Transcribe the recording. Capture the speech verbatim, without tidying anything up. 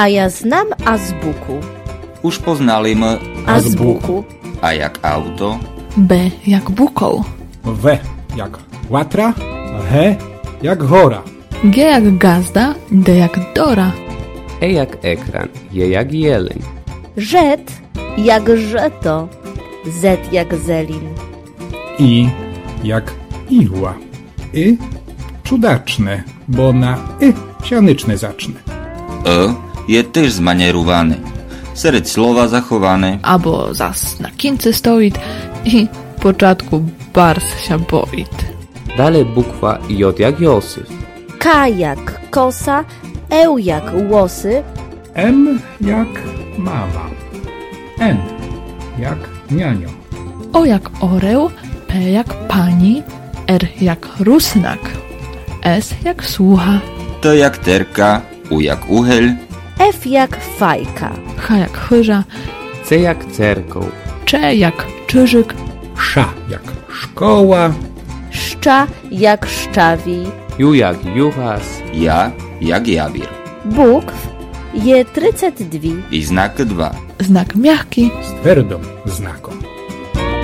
A ja znam azbuku. Už poznali Azbuku. A jak auto? B jak bukoł. W jak łatra, H jak hora. G jak gazda, D jak dora. E jak ekran, J jak jeleń. Rzet jak żeto. Z jak zelin. I jak igła. Y cudaczne, bo na y sianyczne zacznę. E je też zmanierowany. Serед słowa zachowane. Albo zas na kince stoit i początku bars się boit. Dalej bukwa J jak Józef. K jak kosa. E jak łosy. M jak mama. N jak nianio. O jak oreł, P jak pani, R jak rusnak, S jak słucha, T jak terka. U jak uchyl. F jak fajka. H jak chyża, C jak cerkoł. Cze jak czyżyk, Sza jak szkoła. Szcza jak szczawi. Ju jak juchas. Ja jak jawir. Bukw je trzydzieści dwa. I znak dwa. znak miachki, Z twardą znaką.